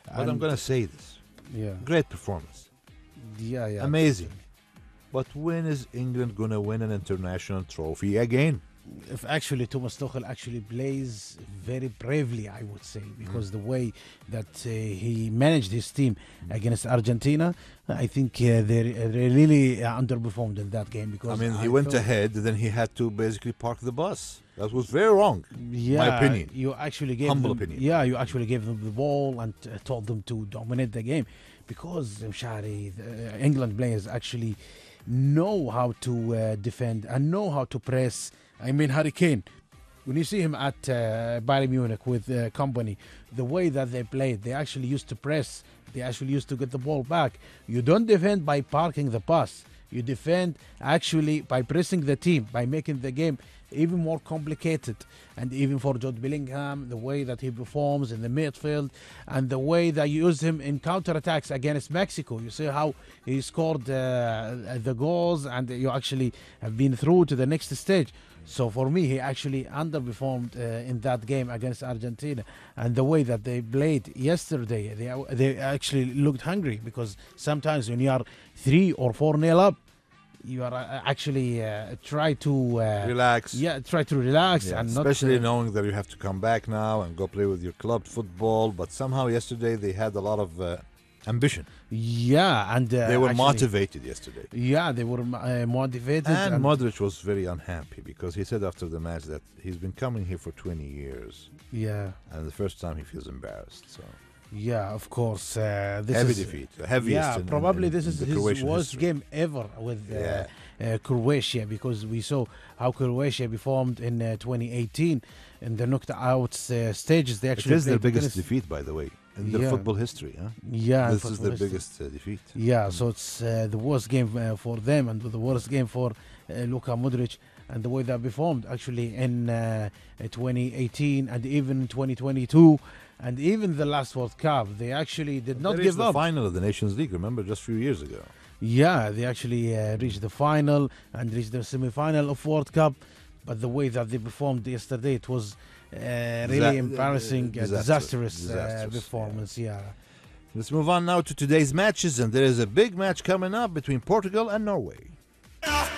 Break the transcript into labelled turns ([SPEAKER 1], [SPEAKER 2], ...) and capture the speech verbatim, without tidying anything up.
[SPEAKER 1] But I'm
[SPEAKER 2] And-
[SPEAKER 1] going to say this.
[SPEAKER 2] Yeah,
[SPEAKER 1] Great performance.
[SPEAKER 2] yeah, yeah.
[SPEAKER 1] Amazing. But when is England going to win an international trophy again?
[SPEAKER 2] If actually Thomas Tuchel actually plays very bravely, I would say, because the way that uh, he managed his team against Argentina, I think uh, they they really uh, underperformed in that game.
[SPEAKER 1] I
[SPEAKER 2] Because
[SPEAKER 1] mean, he went
[SPEAKER 2] thought-
[SPEAKER 1] ahead, then he had to basically park the bus. That was very wrong.
[SPEAKER 2] Yeah,
[SPEAKER 1] opinion.
[SPEAKER 2] You actually gave
[SPEAKER 1] Humble
[SPEAKER 2] them,
[SPEAKER 1] opinion.
[SPEAKER 2] Yeah, you actually gave them the ball and uh, told them to dominate the game, because Mshari, the uh, England players actually know how to uh, defend and know how to press. I mean, Harry Kane, when you see him at uh, Bayern Munich with uh, company, the way that they played, they actually used to press. They actually used to get the ball back. You don't defend by parking the pass. You defend actually by pressing the team, by making the game even more complicated. And even for Jude Bellingham, the way that he performs in the midfield and the way that you use him in counterattacks against Mexico. You see how he scored uh, the goals, and you actually have been through to the next stage. So for me, he actually underperformed uh, in that game against Argentina. And the way that they played yesterday, they they actually looked hungry, because sometimes when you are three or four nil up, you are uh, actually uh, try to uh,
[SPEAKER 1] Relax.
[SPEAKER 2] yeah, try to relax
[SPEAKER 1] Yeah,
[SPEAKER 2] and not
[SPEAKER 1] especially
[SPEAKER 2] uh,
[SPEAKER 1] knowing that you have to come back now and go play with your club football. But somehow yesterday they had a lot of uh, ambition.
[SPEAKER 2] yeah, and uh,
[SPEAKER 1] They were
[SPEAKER 2] actually-
[SPEAKER 1] motivated yesterday.
[SPEAKER 2] Yeah, they were uh, motivated.
[SPEAKER 1] And Modric was very unhappy because he said after the match that he's been coming here for twenty years,
[SPEAKER 2] yeah,
[SPEAKER 1] and the first time he feels embarrassed. So
[SPEAKER 2] yeah, of course. Uh, this
[SPEAKER 1] heavy
[SPEAKER 2] is,
[SPEAKER 1] defeat, the heaviest.
[SPEAKER 2] Yeah,
[SPEAKER 1] in- in-
[SPEAKER 2] probably
[SPEAKER 1] in-
[SPEAKER 2] this
[SPEAKER 1] in
[SPEAKER 2] is
[SPEAKER 1] the
[SPEAKER 2] his
[SPEAKER 1] Croatian
[SPEAKER 2] worst
[SPEAKER 1] history.
[SPEAKER 2] game ever with uh,
[SPEAKER 1] Yeah.
[SPEAKER 2] uh, Croatia, because we saw how Croatia performed in uh, twenty eighteen in the knocked out uh, stages. They
[SPEAKER 1] It
[SPEAKER 2] actually
[SPEAKER 1] is their
[SPEAKER 2] played
[SPEAKER 1] biggest
[SPEAKER 2] against-
[SPEAKER 1] defeat, by the way, in their
[SPEAKER 2] Yeah.
[SPEAKER 1] football history. Huh?
[SPEAKER 2] Yeah,
[SPEAKER 1] This
[SPEAKER 2] for-
[SPEAKER 1] is
[SPEAKER 2] for
[SPEAKER 1] their
[SPEAKER 2] history.
[SPEAKER 1] biggest uh, defeat.
[SPEAKER 2] Yeah, so it's uh, the worst game uh, for them, and the worst game for uh, Luka Modric, and the way they performed actually in uh, twenty eighteen and even in twenty twenty-two, and even the last World Cup. They actually did not
[SPEAKER 1] They
[SPEAKER 2] give
[SPEAKER 1] reached the
[SPEAKER 2] up.
[SPEAKER 1] final of the Nations League. Remember, just a few years ago.
[SPEAKER 2] Yeah, they actually uh, reached the final and reached the semi-final of World Cup, but the way that they performed yesterday, it was uh, really
[SPEAKER 1] Disa-
[SPEAKER 2] embarrassing, uh,
[SPEAKER 1] disastrous,
[SPEAKER 2] disastrous, uh,
[SPEAKER 1] disastrous,
[SPEAKER 2] performance. Yeah.
[SPEAKER 1] Let's move on now to today's matches, and there is a big match coming up between Portugal and Norway.